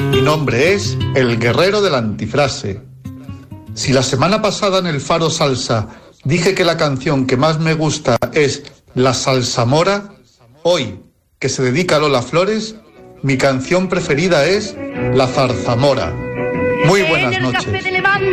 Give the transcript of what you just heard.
Mi nombre es el guerrero de la antifrase. Si la semana pasada en el Faro Salsa dije que la canción que más me gusta es La Salsamora, hoy, que se dedica a Lola Flores, mi canción preferida es La Zarzamora. Muy buenas noches.